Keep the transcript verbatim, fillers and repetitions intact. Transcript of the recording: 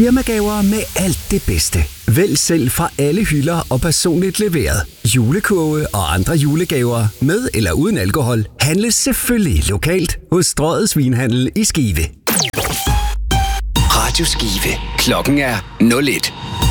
Firmagaver med alt det bedste. Vælg selv fra alle hylder og personligt leveret. Julekurve og andre julegaver med eller uden alkohol handles selvfølgelig lokalt hos Strøget Svinhandel i Skive. Radio Skive. Klokken er nul et.